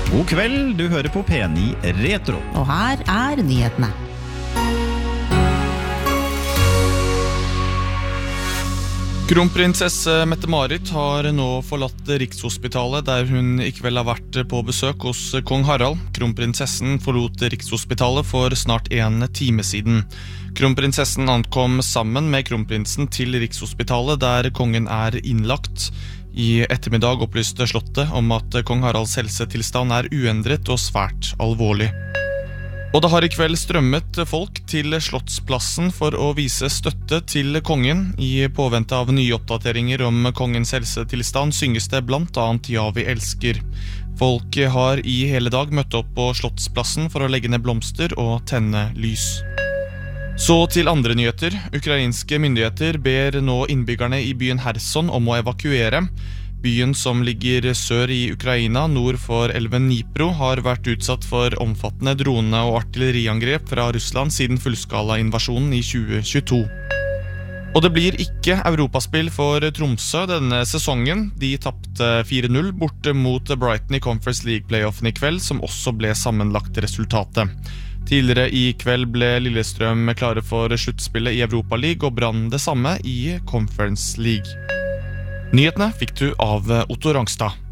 God kveld, du hører på P9 Retro. Og her nyhetene. Kronprinsesse Mette-Marit har nå forlatt Rikshospitalet, der hun I kveld har vært på besøk hos kong Harald. Kronprinsessen forlot Rikshospitalet for snart 1 time siden. Kronprinsessen ankom sammen med kronprinsen til Rikshospitalet, der kongen innlagt. I ettermiddag opplyste slottet om at kong Haralds helsetilstand uendret og svært alvorlig. Og det har I kveld strømmet folk til Slottsplassen for å vise støtte til kongen. I påvente av nye oppdateringer om kongens helsetilstand synges det blant annet Ja, vi elsker. Folk har I hele dag møtt opp på Slottsplassen for å legge ned blomster og tenne lys. Så til andre nyheter. Ukrainske myndigheter ber nå innbyggerne I byen Kherson om å evakuere. Byen som ligger sør I Ukraina, nord for elven Dnipro, har vært utsatt for omfattende drone- og artilleriangrep fra Russland siden fullskala-invasjonen I 2022. Og det blir ikke Europaspill for Tromsø denne sesongen. De tappte 4-0 borte mot Brighton I Conference League-playoffen I kveld, som også ble sammenlagt resultatet. Tidligere I kveld ble Lillestrøm klare for sluttspillet I Europa League, og Brann det samme I Conference League. Nyhetene fikk du av Otto Rangstad.